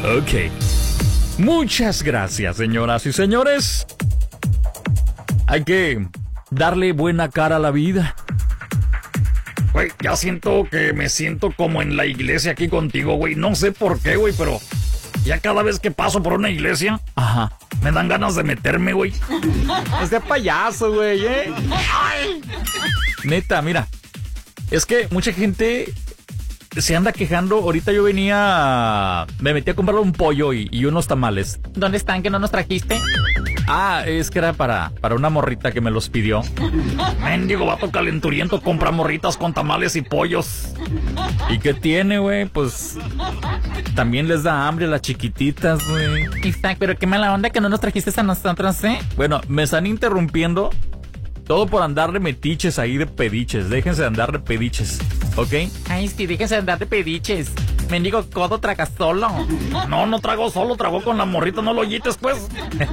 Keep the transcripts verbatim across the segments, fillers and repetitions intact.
Ok. Muchas gracias, señoras y señores. Hay que darle buena cara a la vida. Güey, ya siento que me siento como en la iglesia aquí contigo, güey. No sé por qué, güey, pero ya cada vez que paso por una iglesia, ajá, me dan ganas de meterme, güey. No sea payaso, güey, ¿eh? Ay. Neta, mira, es que mucha gente se anda quejando. Ahorita yo venía, me metí a comprar un pollo y, y unos tamales. ¿Dónde están que no nos trajiste? Ah, es que era para, para una morrita que me los pidió. Mendigo vato calenturiento, compra morritas con tamales y pollos. ¿Y qué tiene, güey? Pues también les da hambre a las chiquititas, güey. Isaac, pero qué mala onda que no nos trajiste a nosotros, ¿eh? Bueno, me están interrumpiendo. Todo por andar de metiches ahí, de pediches. Déjense de andar de pediches, ¿ok? Ay, sí, déjense de andar de pediches. Mendigo codo traga solo. No, no trago solo, trago con la morrita, no lo oyites, pues.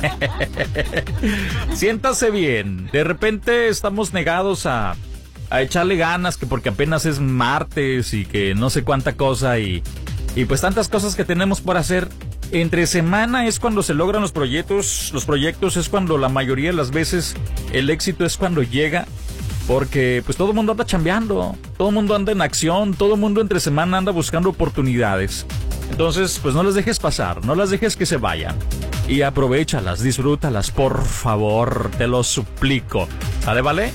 Siéntase bien. De repente estamos negados a, a echarle ganas, que porque apenas es martes y que no sé cuánta cosa y, y pues tantas cosas que tenemos por hacer. Entre semana es cuando se logran los proyectos, los proyectos es cuando la mayoría de las veces el éxito es cuando llega, porque pues todo el mundo anda chambeando, todo el mundo anda en acción, todo el mundo entre semana anda buscando oportunidades. Entonces, pues no las dejes pasar, no las dejes que se vayan y aprovéchalas, disfrútalas, por favor, te lo suplico. ¿Sale, vale?